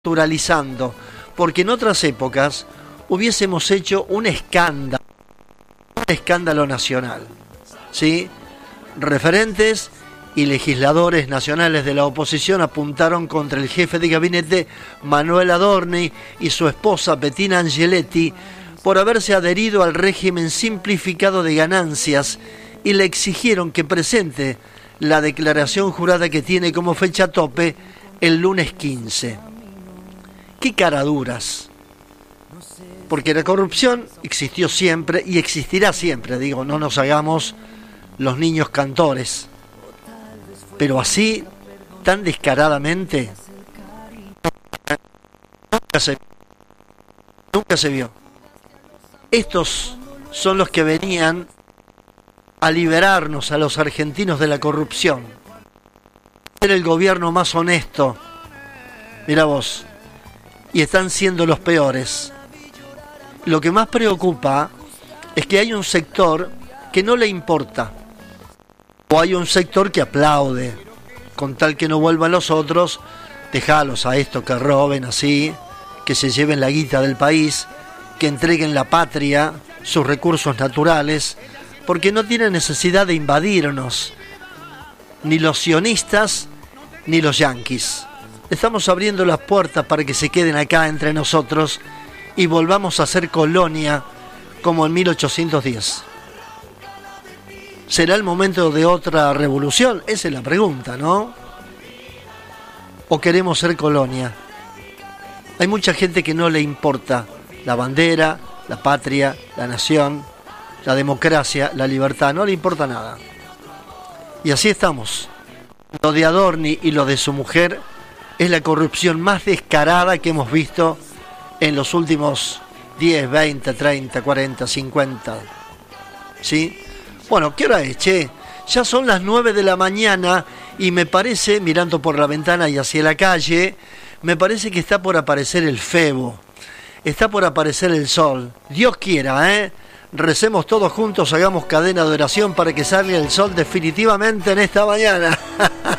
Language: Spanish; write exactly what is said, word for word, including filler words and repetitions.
naturalizando, porque en otras épocas hubiésemos hecho un escándalo, un escándalo nacional, ¿sí? Referentes y legisladores nacionales de la oposición apuntaron contra el jefe de gabinete Manuel Adorni y su esposa Bettina Angeletti por haberse adherido al régimen simplificado de ganancias y le exigieron que presente la declaración jurada que tiene como fecha tope el lunes quince. ¡Qué caraduras! Porque la corrupción existió siempre y existirá siempre, digo, no nos hagamos los niños cantores. Pero así, tan descaradamente, nunca se, nunca se vio. Estos son los que venían a liberarnos a los argentinos de la corrupción. Era el gobierno más honesto. Mirá vos. Y están siendo los peores. Lo que más preocupa es que hay un sector que no le importa. O hay un sector que aplaude. Con tal que no vuelvan los otros, dejalos a estos que roben así, que se lleven la guita del país, que entreguen la patria, sus recursos naturales, porque no tienen necesidad de invadirnos, ni los sionistas, ni los yanquis. Estamos abriendo las puertas para que se queden acá entre nosotros y volvamos a ser colonia como en mil ochocientos diez. ¿Será el momento de otra revolución? Esa es la pregunta, ¿no? ¿O queremos ser colonia? Hay mucha gente que no le importa la bandera, la patria, la nación, la democracia, la libertad, no le importa nada. Y así estamos. Lo de Adorni y lo de su mujer es la corrupción más descarada que hemos visto en los últimos diez, veinte, treinta, cuarenta, cincuenta. ¿Sí? Bueno, ¿qué hora es, che? Ya son las nueve de la mañana y me parece, mirando por la ventana y hacia la calle, me parece que está por aparecer el Febo. Está por aparecer el sol. Dios quiera, ¿eh? Recemos todos juntos, hagamos cadena de oración para que salga el sol definitivamente en esta mañana.